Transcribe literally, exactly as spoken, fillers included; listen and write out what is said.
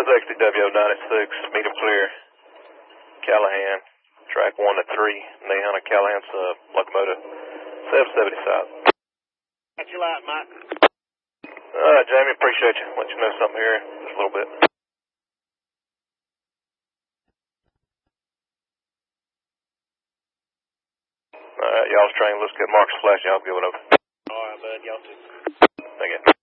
That's X D W ninety-six, medium clear, Callahan, track one to three, Nahana Callahan's uh, locomotive, seven seventy south. Got you out, Mike. Uh, Jamie, appreciate you. Let you know something here in just a little bit. Alright, y'all's train, let's get Marcus Flash, y'all give it over. Alright, bud, y'all too. Thank you.